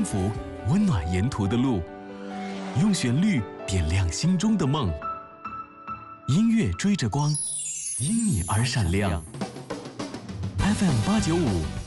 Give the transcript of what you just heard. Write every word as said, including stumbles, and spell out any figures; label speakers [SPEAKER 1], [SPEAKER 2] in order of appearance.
[SPEAKER 1] 福，温暖沿途的路，用旋律点亮心中的梦。音乐追着光，因你而闪亮。F M 八九五